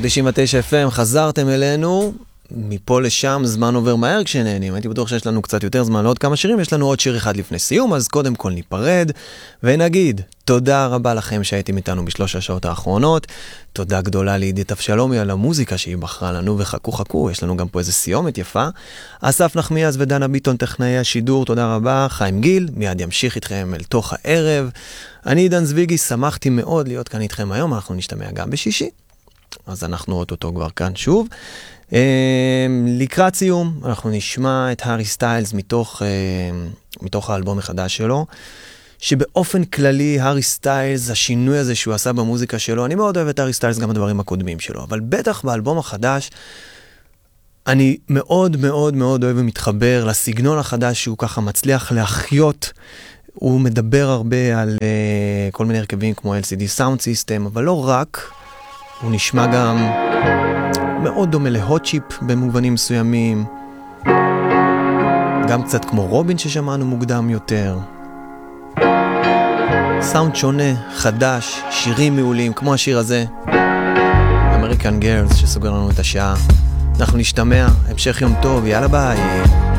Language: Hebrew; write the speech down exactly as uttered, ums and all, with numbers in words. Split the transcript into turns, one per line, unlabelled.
תשעים ותשע אף אם, חזרתם אלינו, מפה לשם זמן עובר מהר כשנהנים. הייתי בטוח שיש לנו קצת יותר זמן לעוד כמה שירים, יש לנו עוד שיר אחד לפני סיום, אז קודם כל ניפרד ונגיד תודה רבה לכם שהייתם איתנו בשלוש השעות האחרונות, תודה גדולה לעידית אבשלומי על המוזיקה שהיא בחרה לנו, וחכו חכו, יש לנו גם פה איזה סיומת יפה. אסף נחמיאס ודנה ביטון טכנאי השידור, תודה רבה. חיים גיל מיד ימשיך איתכם אל תוך הערב. אני עידן זביגי, שמחתי מאוד להיות כאן איתכם היום, אנחנו נשתמע גם בשישי, אז אנחנו אותו כבר כאן שוב. לקראת סיום, אנחנו נשמע את הארי סטיילס מתוך, מתוך האלבום החדש שלו, שבאופן כללי, הארי סטיילס, השינוי הזה שהוא עשה במוזיקה שלו, אני מאוד אוהב את הארי סטיילס גם בדברים הקודמים שלו, אבל בטח באלבום החדש, אני מאוד מאוד מאוד אוהב ומתחבר לסגנון החדש שהוא ככה מצליח להחיות. הוא מדבר הרבה על uh, כל מיני הרכבים כמו אל סי די Sound System, אבל לא רק, הוא נשמע גם מאוד דומה להוט צ'יפ במובנים מסוימים, גם קצת כמו רובין ששמענו מוקדם יותר. סאונד שונה, חדש, שירים מעולים, כמו השיר הזה, American Girls, שסוגר לנו את השעה. אנחנו נשתמע, המשך יום טוב, יאללה ביי.